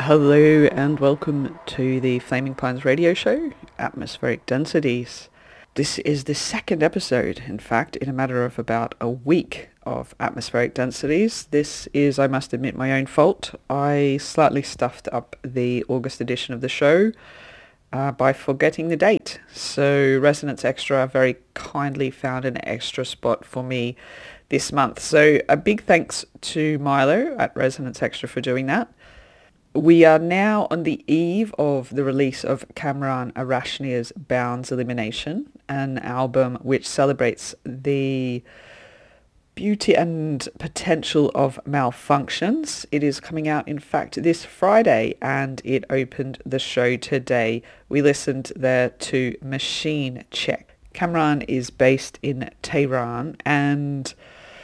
Hello and welcome to the Flaming Pines radio show, Atmospheric Densities. This is the second episode, in fact, in a matter of about a week of Atmospheric Densities. This is, I must admit, my own fault. I slightly stuffed up the August edition of the show by forgetting the date. So Resonance Extra very kindly found an extra spot for me this month. So a big thanks to Milo at Resonance Extra for doing that. We are now on the eve of the release of Kamran Arashnia's Bounds Elimination, an album which celebrates the beauty and potential of malfunctions. It is coming out, in fact, this Friday, and it opened the show today. We listened there to Machine Check. Kamran is based in Tehran, and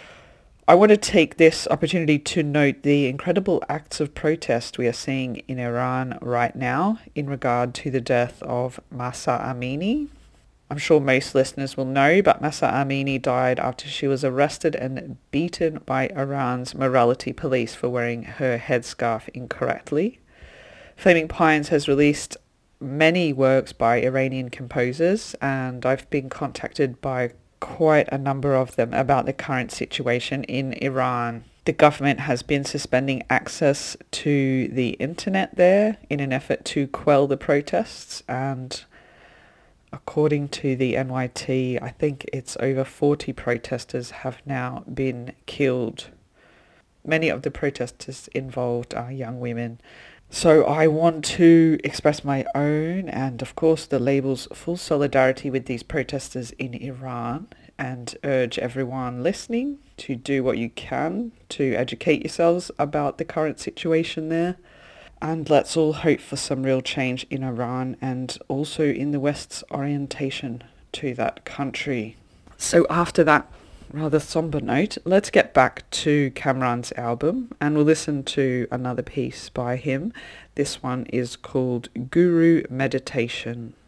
I want to take this opportunity to note the incredible acts of protest we are seeing in Iran right now in regard to the death of Mahsa Amini. I'm sure most listeners will know, but Mahsa Amini died after she was arrested and beaten by Iran's morality police for wearing her headscarf incorrectly. Flaming Pines has released many works by Iranian composers, and I've been contacted by quite a number of them about the current situation in Iran. The government has been suspending access to the internet there in an effort to quell the protests, and according to the NYT, I think it's over 40 protesters have now been killed. Many of the protesters involved are young women. So I want to express my own and, of course, the label's full solidarity with these protesters in Iran and urge everyone listening to do what you can to educate yourselves about the current situation there. And let's all hope for some real change in Iran and also in the West's orientation to that country. So after that rather somber note, let's get back to Kamran's album and we'll listen to another piece by him. This one is called Guru Meditation.